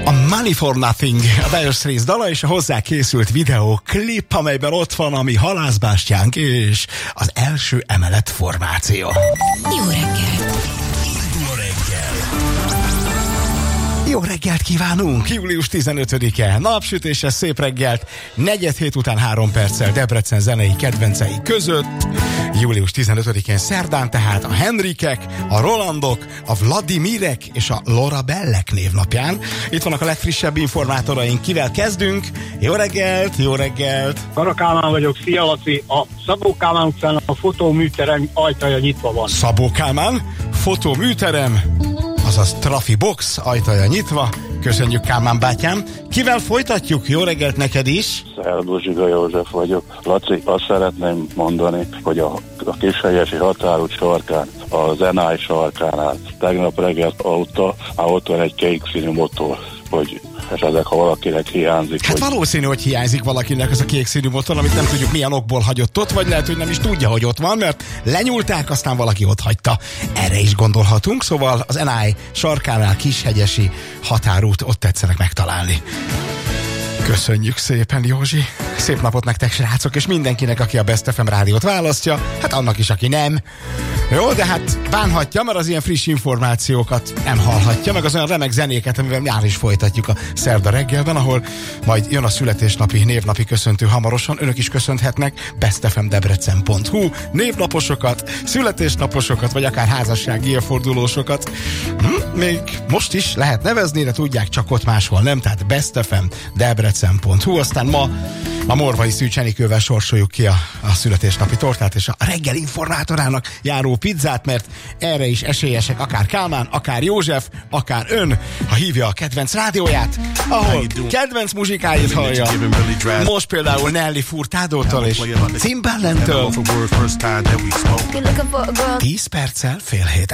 A Money for Nothing, a Dire Straits dala és a hozzá készült videóklip, amelyben ott van a mi halászbástyánk és az első emelet formáció. Jó reggelt! Jó reggelt kívánunk! Július 15-e, napsütéses szép reggelt, 4:07 után 3 perccel Debrecen zenei kedvencei között. Július 15-én szerdán tehát a Henrikek, a Rolandok, a Vladimirek és a Laura Bellek névnapján. Itt vannak a legfrissebb informátoraink. Kivel kezdünk? Jó reggelt, jó reggelt! Kara Kálmán vagyok, szia Laci! A Szabó Kálmán utcán a fotóműterem ajtaja nyitva van. Szabó Kálmán, fotóműterem, azaz Trafi Box ajtaja nyitva. Köszönjük, Kálmán bátyám. Kivel folytatjuk? Jó reggelt neked is! Szervusz, Zsiga József vagyok. Laci, azt szeretném mondani, hogy a Kishegyesi határút sarkán, az NI sarkánál tegnap reggel ott van egy kék színű motor, hogy esetleg, ha valakinek hiányzik. Hát valószínű, hogy hiányzik valakinek az a kék színű motor, amit nem tudjuk milyen okból hagyott ott, vagy lehet, hogy nem is tudja, hogy ott van, mert lenyúlták, aztán valaki ott hagyta. Erre is gondolhatunk, szóval az NI sarkánál Kishegyesi határút, ott tetszenek megtalálni. Köszönjük szépen, Józsi! Szép napot nektek, srácok, és mindenkinek, aki a Best FM rádiót választja, hát annak is, aki nem. Jó, de hát bánhatja, mert az ilyen friss információkat nem hallhatja, meg az olyan remek zenéket, amivel már is folytatjuk a szerda reggelben, ahol majd jön a születésnapi, névnapi köszöntő hamarosan. Önök is köszönhetnek bestfmdebrecen.hu névnaposokat, születésnaposokat, vagy akár házassági évfordulósokat. Még most is lehet nevezni, de tudják, csak ott máshol nem, tehát bestfmdebrecen.hu. Aztán ma a Morvai Szűcs Enikővel sorsoljuk ki a születésnapi tortát és a reggel informátorának járó pizzát, mert erre is esélyesek akár Kálmán, akár József, akár ön, ha hívja a kedvenc rádióját, ahol kedvenc muzsikáit hallja. Most például Nelly Furtadótól és Timbalentől. 10 perccel fél hét